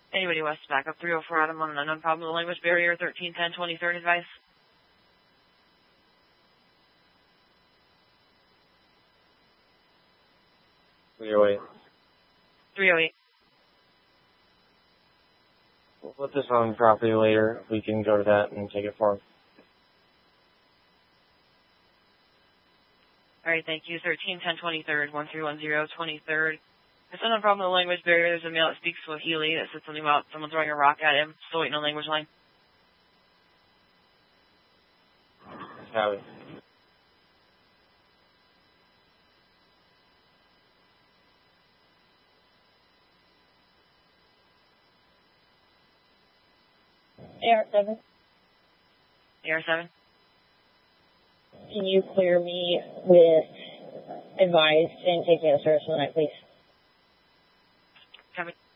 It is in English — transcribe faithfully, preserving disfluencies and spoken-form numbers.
Anybody west, back up three oh four Adam on an unknown problem with the language barrier, thirteen ten twenty-third advice. three oh eight. three oh eight. We'll put this on property later. We can go to that and take it for him. Alright, thank you. thirteen ten twenty-third, one three one zero twenty-third. There's no problem with the language barrier. There's a male that speaks Swahili that said something about someone throwing a rock at him. Still waiting on language line. Have it. A R seven. A R seven. Can you clear me with advised and take me to service for the night, please? Copy.